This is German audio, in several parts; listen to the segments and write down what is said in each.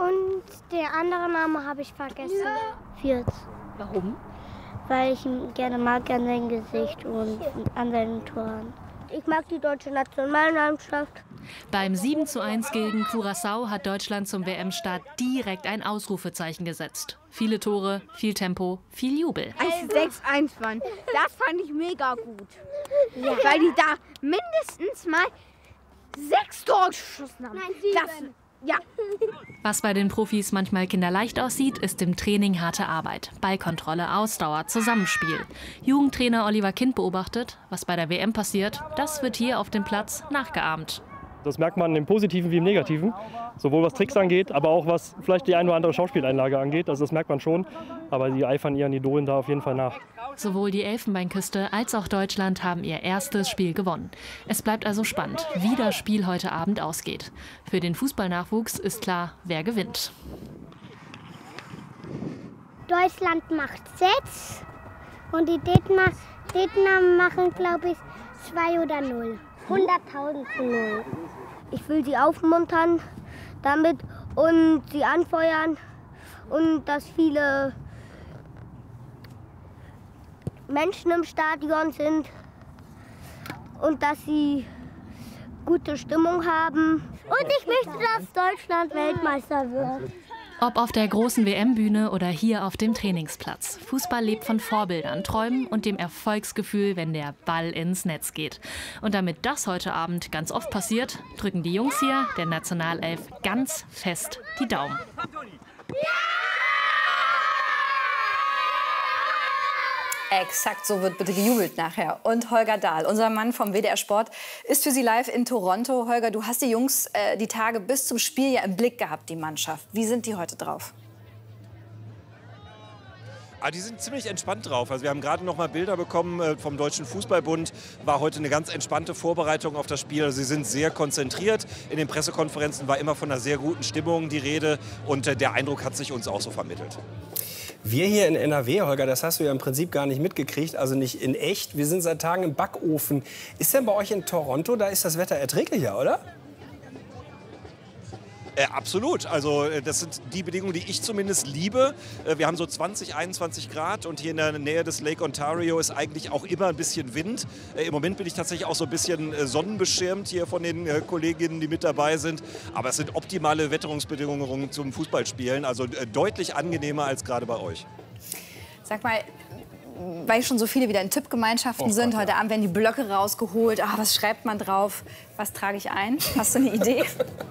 Und der andere Name habe ich vergessen. Fürth. Warum? Weil ich ihn gerne mag an seinem Gesicht und an seinen Toren. Ich mag die deutsche Nationalmannschaft. Beim 7:1 gegen Curaçao hat Deutschland zum WM-Start direkt ein Ausrufezeichen gesetzt. Viele Tore, viel Tempo, viel Jubel. Als 6-1 waren, das fand ich mega gut. Ja. Weil die da mindestens mal 6 Tore geschossen haben. Nein, 7. Ja. Was bei den Profis manchmal kinderleicht aussieht, ist im Training harte Arbeit. Ballkontrolle, Ausdauer, Zusammenspiel. Jugendtrainer Oliver Kind beobachtet, was bei der WM passiert, das wird hier auf dem Platz nachgeahmt. Das merkt man im Positiven wie im Negativen, sowohl was Tricks angeht, aber auch was vielleicht die eine oder andere Schauspieleinlage angeht. Also das merkt man schon, aber sie eifern ihren Idolen da auf jeden Fall nach. Sowohl die Elfenbeinküste als auch Deutschland haben ihr erstes Spiel gewonnen. Es bleibt also spannend, wie das Spiel heute Abend ausgeht. Für den Fußballnachwuchs ist klar, wer gewinnt. Deutschland macht 6 und die Gegner machen, glaube ich, 2 oder 0. 100.000 zu 0. Ich will sie aufmuntern damit und sie anfeuern und dass viele Menschen im Stadion sind und dass sie gute Stimmung haben. Und ich möchte, dass Deutschland Weltmeister wird. Ob auf der großen WM-Bühne oder hier auf dem Trainingsplatz. Fußball lebt von Vorbildern, Träumen und dem Erfolgsgefühl, wenn der Ball ins Netz geht. Und damit das heute Abend ganz oft passiert, drücken die Jungs hier, der Nationalelf, ganz fest die Daumen. Exakt, so wird bitte gejubelt nachher. Und Holger Dahl, unser Mann vom WDR Sport, ist für Sie live in Toronto. Holger, du hast die Jungs die Tage bis zum Spiel ja im Blick gehabt, die Mannschaft. Wie sind die heute drauf? Die sind ziemlich entspannt drauf. Also wir haben gerade noch mal Bilder bekommen vom Deutschen Fußballbund. War heute eine ganz entspannte Vorbereitung auf das Spiel. Also sie sind sehr konzentriert. In den Pressekonferenzen war immer von einer sehr guten Stimmung die Rede. Und der Eindruck hat sich uns auch so vermittelt. Wir hier in NRW, Holger, das hast du ja im Prinzip gar nicht mitgekriegt, also nicht in echt. Wir sind seit Tagen im Backofen. Ist denn bei euch in Toronto, da ist das Wetter erträglicher, oder? Absolut. Also das sind die Bedingungen, die ich zumindest liebe. Wir haben so 20, 21 Grad und hier in der Nähe des Lake Ontario ist eigentlich auch immer ein bisschen Wind. Im Moment bin ich tatsächlich auch so ein bisschen sonnenbeschirmt hier von den Kolleginnen, die mit dabei sind. Aber es sind optimale Wetterungsbedingungen zum Fußballspielen, also deutlich angenehmer als gerade bei euch. Sag mal, weil schon so viele wieder in Tippgemeinschaften sind, heute Abend werden die Blöcke rausgeholt. Was schreibt man drauf? Was trage ich ein? Hast du eine Idee?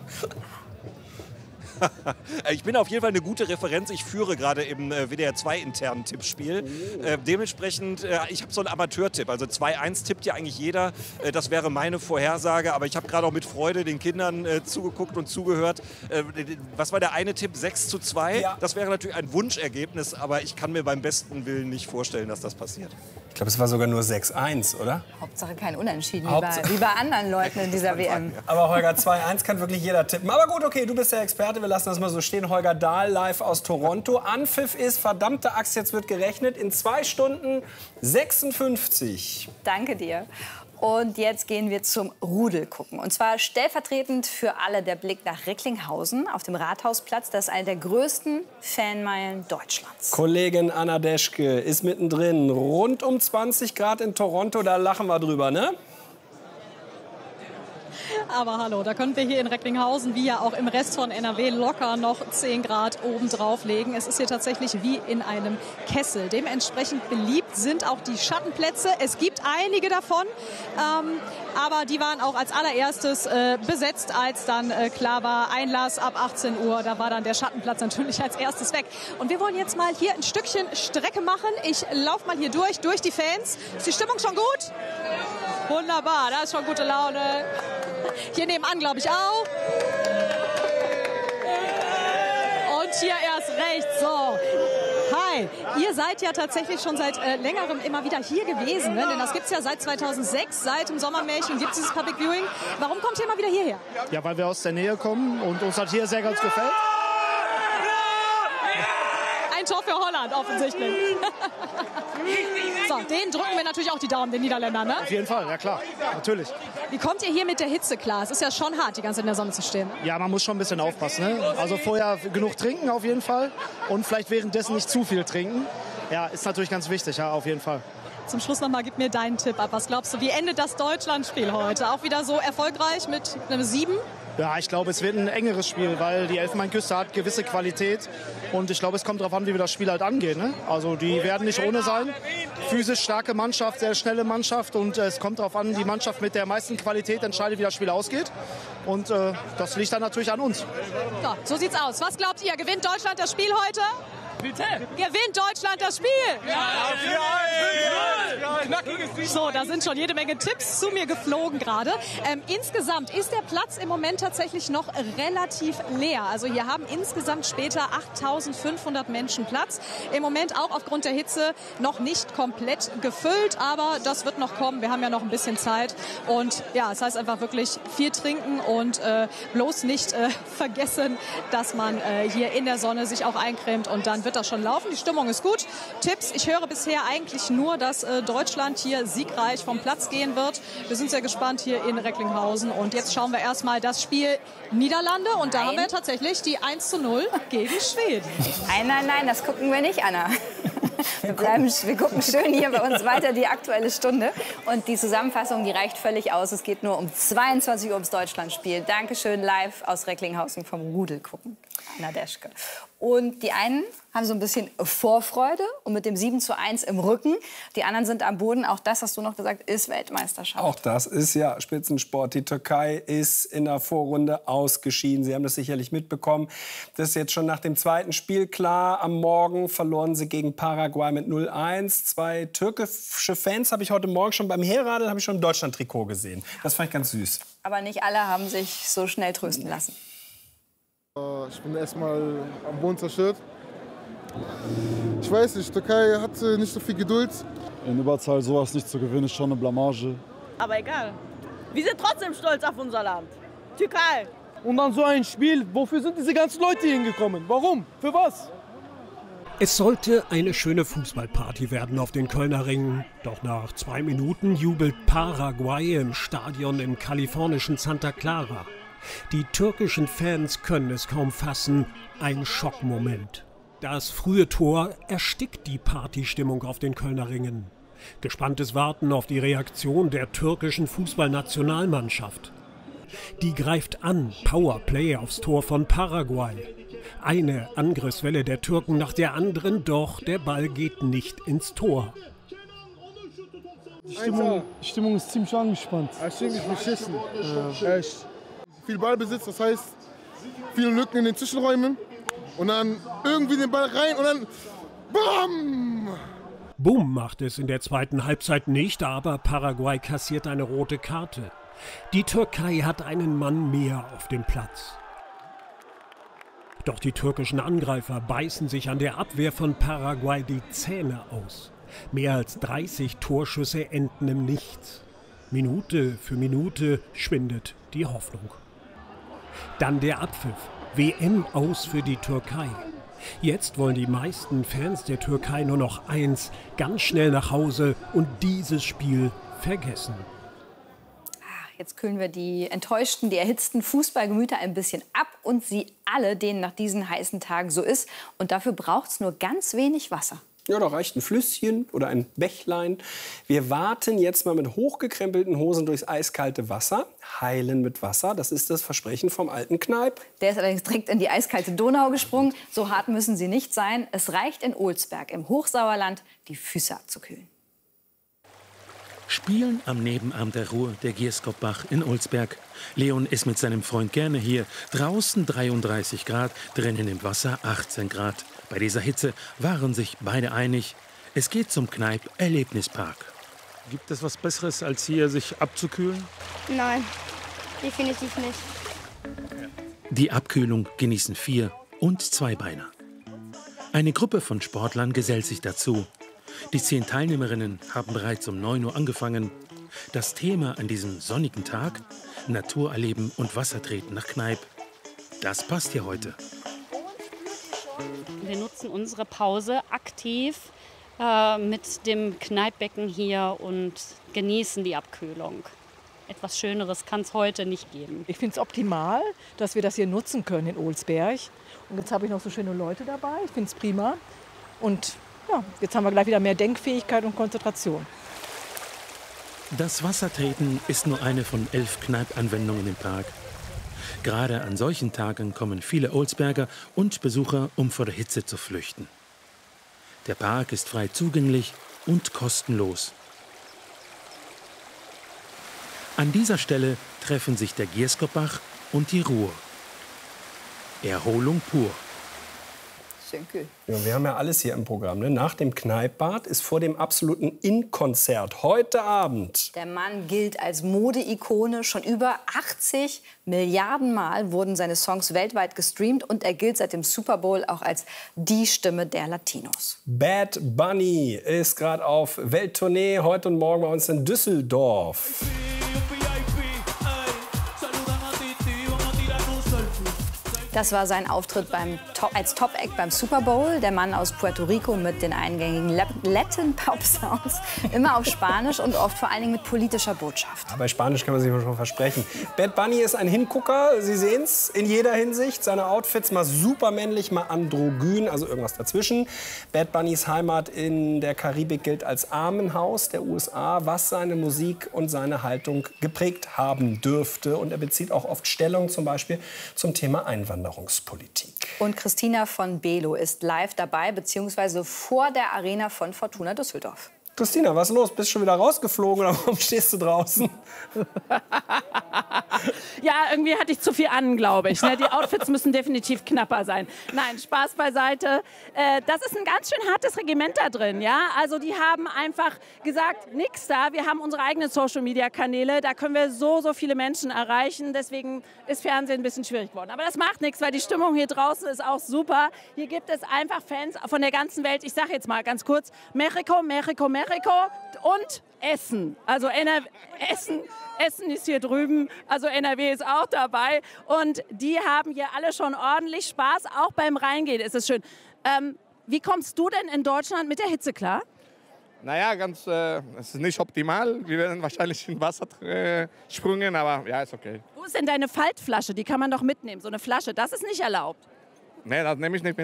Ich bin auf jeden Fall eine gute Referenz. Ich führe gerade im WDR 2 internen Tippspiel. Dementsprechend, ich habe so einen Amateurtipp. Also 2-1 tippt ja eigentlich jeder. Das wäre meine Vorhersage. Aber ich habe gerade auch mit Freude den Kindern zugeguckt und zugehört. Was war der eine Tipp? 6:2? Ja. Das wäre natürlich ein Wunschergebnis. Aber ich kann mir beim besten Willen nicht vorstellen, dass das passiert. Ich glaube, es war sogar nur 6-1, oder? Hauptsache kein Unentschieden, wie bei anderen Leuten in dieser WM. Aber Holger, 2-1 kann wirklich jeder tippen. Aber gut, okay, du bist der Experte, wir lassen das mal so stehen. Holger Dahl live aus Toronto. Anpfiff ist, verdammte Axt, jetzt wird gerechnet, in 2 Stunden 56. Danke dir. Und jetzt gehen wir zum Rudel gucken. Und zwar stellvertretend für alle der Blick nach Recklinghausen auf dem Rathausplatz. Das ist eine der größten Fanmeilen Deutschlands. Kollegin Anna Deschke ist mittendrin. Rund um 20 Grad in Toronto, da lachen wir drüber, ne? Aber hallo, da können wir hier in Recklinghausen, wie ja auch im Rest von NRW, locker noch 10 Grad oben drauf legen. Es ist hier tatsächlich wie in einem Kessel. Dementsprechend beliebt sind auch die Schattenplätze. Es gibt einige davon, aber die waren auch als allererstes besetzt, als dann klar war, Einlass ab 18 Uhr. Da war dann der Schattenplatz natürlich als erstes weg. Und wir wollen jetzt mal hier ein Stückchen Strecke machen. Ich laufe mal hier durch die Fans. Ist die Stimmung schon gut? Wunderbar, da ist schon gute Laune. Hier nebenan, glaube ich, auch. Und hier erst rechts. So. Hi. Ihr seid ja tatsächlich schon seit längerem immer wieder hier gewesen. Ne? Denn das gibt es ja seit 2006. Seit dem Sommermärchen gibt es dieses Public Viewing. Warum kommt ihr immer wieder hierher? Ja, weil wir aus der Nähe kommen und uns das hier sehr ganz gefällt. ein Tor für Holland offensichtlich. So, denen drücken wir natürlich auch die Daumen, den Niederländern, ne? Auf jeden Fall, ja klar, natürlich. Wie kommt ihr hier mit der Hitze klar? Es ist ja schon hart, die ganze Zeit in der Sonne zu stehen. Ja, man muss schon ein bisschen aufpassen. Ne? Also vorher genug trinken auf jeden Fall und vielleicht währenddessen nicht zu viel trinken. Ja, ist natürlich ganz wichtig, ja, auf jeden Fall. Zum Schluss noch mal, gib mir deinen Tipp ab. Was glaubst du, wie endet das Deutschlandspiel heute? Auch wieder so erfolgreich mit einem 7? Ja, ich glaube, es wird ein engeres Spiel, weil die Elfenbeinküste hat gewisse Qualität. Und ich glaube, es kommt darauf an, wie wir das Spiel halt angehen. Ne? Also die werden nicht ohne sein. Physisch starke Mannschaft, sehr schnelle Mannschaft. Und es kommt darauf an, die Mannschaft mit der meisten Qualität entscheidet, wie das Spiel ausgeht. Und das liegt dann natürlich an uns. So sieht's aus. Was glaubt ihr? Gewinnt Deutschland das Spiel heute? Bitte? Gewinnt Deutschland das Spiel? Ja! So, da sind schon jede Menge Tipps zu mir geflogen gerade. Insgesamt ist der Platz im Moment tatsächlich noch relativ leer. Also hier haben insgesamt später 8.500 Menschen Platz. Im Moment auch aufgrund der Hitze noch nicht komplett gefüllt, aber das wird noch kommen. Wir haben ja noch ein bisschen Zeit. Und ja, es heißt einfach wirklich viel trinken und bloß nicht vergessen, dass man hier in der Sonne sich auch eincremt und dann wird das schon laufen. Die Stimmung ist gut. Tipps, ich höre bisher eigentlich nur, dass Deutschland hier siegreich vom Platz gehen wird. Wir sind sehr gespannt hier in Recklinghausen und jetzt schauen wir erstmal das Spiel Niederlande und da haben wir tatsächlich die 1:0 gegen Schweden. Nein, das gucken wir nicht, Anna. Wir gucken schön hier bei uns weiter die Aktuelle Stunde. Und die Zusammenfassung, die reicht völlig aus. Es geht nur um 22 Uhr ums Deutschlandspiel. Dankeschön, live aus Recklinghausen vom Rudel gucken. Anna Deschke. Und die einen haben so ein bisschen Vorfreude und mit dem 7:1 im Rücken. Die anderen sind am Boden. Auch das, hast du noch gesagt, ist Weltmeisterschaft. Auch das ist ja Spitzensport. Die Türkei ist in der Vorrunde ausgeschieden. Sie haben das sicherlich mitbekommen. Das ist jetzt schon nach dem zweiten Spiel klar. Am Morgen verloren sie gegen Paraguay mit 0:1. 2 türkische Fans habe ich heute Morgen schon beim Herradeln habe ich schon ein Deutschland-Trikot gesehen. Das fand ich ganz süß. Aber nicht alle haben sich so schnell trösten lassen. Ich bin erstmal am Boden zerstört. Ich weiß nicht, Türkei hatte nicht so viel Geduld. In Überzahl sowas nicht zu gewinnen, ist schon eine Blamage. Aber egal. Wir sind trotzdem stolz auf unser Land. Türkei. Und dann so ein Spiel, wofür sind diese ganzen Leute hingekommen? Warum? Für was? Es sollte eine schöne Fußballparty werden auf den Kölner Ringen. Doch nach 2 Minuten jubelt Paraguay im Stadion im kalifornischen Santa Clara. Die türkischen Fans können es kaum fassen. Ein Schockmoment. Das frühe Tor erstickt die Partystimmung auf den Kölner Ringen. Gespanntes Warten auf die Reaktion der türkischen Fußballnationalmannschaft. Die greift an, Powerplay aufs Tor von Paraguay. Eine Angriffswelle der Türken nach der anderen, doch der Ball geht nicht ins Tor. Die Stimmung ist ziemlich angespannt. Ziemlich beschissen. Echt. Viel Ballbesitz, das heißt viele Lücken in den Zwischenräumen. Und dann irgendwie den Ball rein und dann BAM! Boom macht es in der zweiten Halbzeit nicht, aber Paraguay kassiert eine rote Karte. Die Türkei hat einen Mann mehr auf dem Platz. Doch die türkischen Angreifer beißen sich an der Abwehr von Paraguay die Zähne aus. Mehr als 30 Torschüsse enden im Nichts. Minute für Minute schwindet die Hoffnung. Dann der Abpfiff. WM aus für die Türkei. Jetzt wollen die meisten Fans der Türkei nur noch eins: ganz schnell nach Hause und dieses Spiel vergessen. Jetzt kühlen wir die enttäuschten, die erhitzten Fußballgemüter ein bisschen ab und sie alle, denen nach diesen heißen Tagen so ist. Und dafür braucht es nur ganz wenig Wasser. Ja, da reicht ein Flüsschen oder ein Bächlein. Wir warten jetzt mal mit hochgekrempelten Hosen durchs eiskalte Wasser. Heilen mit Wasser, das ist das Versprechen vom alten Kneipp. Der ist allerdings direkt in die eiskalte Donau gesprungen. So hart müssen sie nicht sein. Es reicht in Olsberg im Hochsauerland, die Füße abzukühlen. Spielen am Nebenarm der Ruhr, der Gierskopbach in Olsberg. Leon ist mit seinem Freund gerne hier. Draußen 33 Grad, drinnen im Wasser 18 Grad. Bei dieser Hitze waren sich beide einig. Es geht zum Kneipp-Erlebnispark. Gibt es was Besseres, als hier sich abzukühlen? Nein, definitiv nicht. Die Abkühlung genießen 4- und 2-Beiner. Eine Gruppe von Sportlern gesellt sich dazu. Die 10 Teilnehmerinnen haben bereits um 9 Uhr angefangen. Das Thema an diesem sonnigen Tag: Natur erleben und Wasser treten nach Kneipp. Das passt hier heute. Wir nutzen unsere Pause aktiv mit dem Kneippbecken hier und genießen die Abkühlung. Etwas Schöneres kann es heute nicht geben. Ich finde es optimal, dass wir das hier nutzen können in Olsberg. Und jetzt habe ich noch so schöne Leute dabei. Ich finde es prima. Und ja, jetzt haben wir gleich wieder mehr Denkfähigkeit und Konzentration. Das Wassertreten ist nur eine von 11 Kneipp-Anwendungen im Park. Gerade an solchen Tagen kommen viele Olsberger und Besucher, um vor der Hitze zu flüchten. Der Park ist frei zugänglich und kostenlos. An dieser Stelle treffen sich der Gierskopbach und die Ruhr. Erholung pur. Ja, wir haben ja alles hier im Programm. Ne? Nach dem Kneippbad ist vor dem absoluten In-Konzert heute Abend. Der Mann gilt als Modeikone. Schon über 80 Milliarden Mal wurden seine Songs weltweit gestreamt. Und er gilt seit dem Super Bowl auch als die Stimme der Latinos. Bad Bunny ist gerade auf Welttournee. Heute und morgen bei uns in Düsseldorf. Das war sein Auftritt als Top-Act beim Super Bowl. Der Mann aus Puerto Rico mit den eingängigen Latin-Pop-Sounds. Immer auf Spanisch und oft vor allen Dingen mit politischer Botschaft. Aber bei Spanisch kann man sich schon versprechen. Bad Bunny ist ein Hingucker, Sie sehen es, in jeder Hinsicht. Seine Outfits mal super männlich, mal androgyn, also irgendwas dazwischen. Bad Bunnys Heimat in der Karibik gilt als Armenhaus der USA, was seine Musik und seine Haltung geprägt haben dürfte. Und er bezieht auch oft Stellung, zum Beispiel zum Thema Einwanderungspolitik. Und Christina von Belo ist live dabei, beziehungsweise vor der Arena von Fortuna Düsseldorf. Christina, was ist los? Bist du schon wieder rausgeflogen oder warum stehst du draußen? Ja, irgendwie hatte ich zu viel an, glaube ich. Die Outfits müssen definitiv knapper sein. Nein, Spaß beiseite. Das ist ein ganz schön hartes Regiment da drin. Ja? Also die haben einfach gesagt, nix da. Wir haben unsere eigenen Social-Media-Kanäle. Da können wir so viele Menschen erreichen. Deswegen ist Fernsehen ein bisschen schwierig geworden. Aber das macht nichts, weil die Stimmung hier draußen ist auch super. Hier gibt es einfach Fans von der ganzen Welt. Ich sage jetzt mal ganz kurz, Mexiko, Mexiko, Mexiko und Essen. Also Essen ist hier drüben, also NRW ist auch dabei. Und die haben hier alle schon ordentlich Spaß, auch beim Reingehen ist es schön. Wie kommst du denn in Deutschland mit der Hitze klar? Naja, es ist nicht optimal. Wir werden wahrscheinlich in Wasser sprungen, aber ja, ist okay. Wo ist denn deine Faltflasche? Die kann man doch mitnehmen, so eine Flasche. Das ist nicht erlaubt. Nee, das nehme ich nicht mit.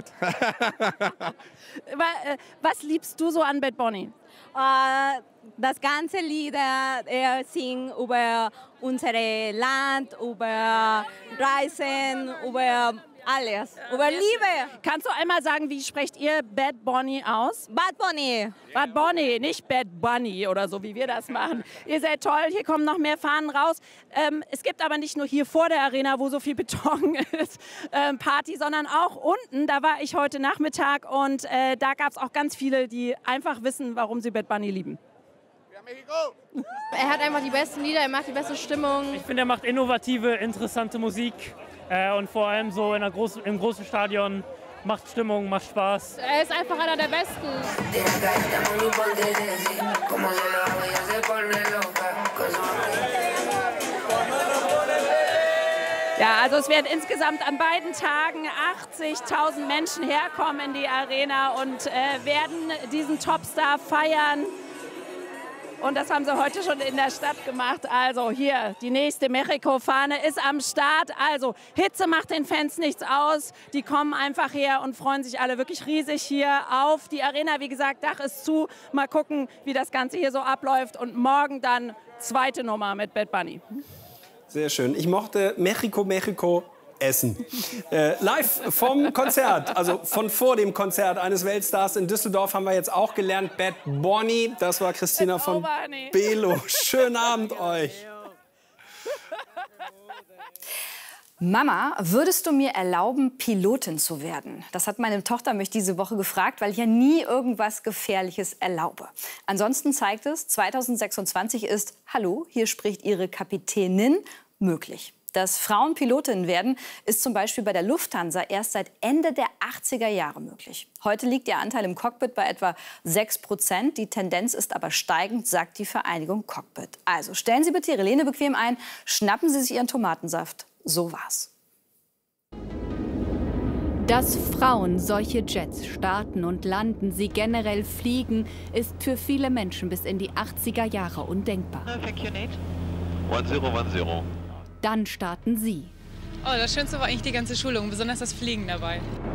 Was liebst du so an Bad Bunny? Das ganze Lieder, er singt über unser Land, über Reisen, über alles, über Liebe. Kannst du einmal sagen, wie sprecht ihr Bad Bunny aus? Bad Bunny. Bad Bunny, nicht Bad Bunny oder so, wie wir das machen. Ihr seid toll, hier kommen noch mehr Fahnen raus. Es gibt aber nicht nur hier vor der Arena, wo so viel Beton ist, Party, sondern auch unten. Da war ich heute Nachmittag und da gab es auch ganz viele, die einfach wissen, warum sie Bad Bunny lieben. Er hat einfach die besten Lieder, er macht die beste Stimmung. Ich finde, er macht innovative, interessante Musik. Und vor allem so im großen Stadion macht Stimmung, macht Spaß. Er ist einfach einer der Besten. Ja, also es werden insgesamt an beiden Tagen 80.000 Menschen herkommen in die Arena und werden diesen Topstar feiern. Und das haben sie heute schon in der Stadt gemacht. Also hier, die nächste Mexiko-Fahne ist am Start. Also Hitze macht den Fans nichts aus. Die kommen einfach her und freuen sich alle wirklich riesig hier auf die Arena. Wie gesagt, Dach ist zu. Mal gucken, wie das Ganze hier so abläuft. Und morgen dann zweite Nummer mit Bad Bunny. Sehr schön. Ich mochte Mexiko essen. Live vom Konzert, also von vor dem Konzert eines Weltstars in Düsseldorf haben wir jetzt auch gelernt. Bad Bunny, das war Christina von Belo. Schönen Abend euch. Mama, würdest du mir erlauben, Pilotin zu werden? Das hat meine Tochter mich diese Woche gefragt, weil ich ja nie irgendwas Gefährliches erlaube. Ansonsten zeigt es, 2026 ist, hallo, hier spricht ihre Kapitänin, möglich. Dass Frauen Pilotinnen werden, ist zum Beispiel bei der Lufthansa erst seit Ende der 80er Jahre möglich. Heute liegt ihr Anteil im Cockpit bei etwa 6%. Die Tendenz ist aber steigend, sagt die Vereinigung Cockpit. Also stellen Sie bitte Ihre Lehne bequem ein, schnappen Sie sich Ihren Tomatensaft. So war's. Dass Frauen solche Jets starten und landen, sie generell fliegen, ist für viele Menschen bis in die 80er Jahre undenkbar. 1010. Dann starten sie. Oh, das Schönste war eigentlich die ganze Schulung, besonders das Fliegen dabei.